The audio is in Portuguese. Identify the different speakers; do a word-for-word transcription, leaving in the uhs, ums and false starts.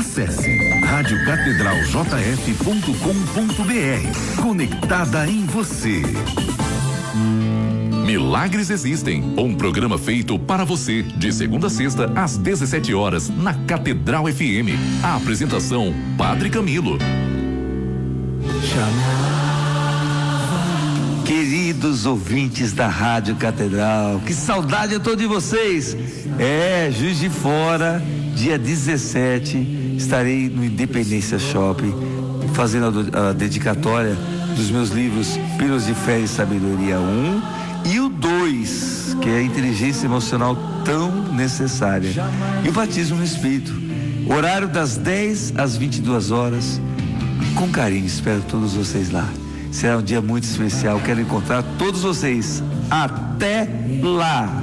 Speaker 1: Acesse rádio catedral j f ponto com ponto b r. Conectada em você.
Speaker 2: Milagres Existem, um programa feito para você, de segunda a sexta, às dezessete horas, na Catedral F M. A apresentação, Padre Camilo.
Speaker 3: Queridos ouvintes da Rádio Catedral, que saudade eu tô de vocês. É, Juiz de Fora, dia dezessete, estarei no Independência Shopping, fazendo a, a dedicatória dos meus livros Pílulas de Fé e Sabedoria um e o dois, que é a inteligência emocional tão necessária, e o batismo no Espírito. Horário das dez às vinte e duas horas. Com carinho, espero todos vocês lá. Será um dia muito especial. Quero encontrar todos vocês. Até lá!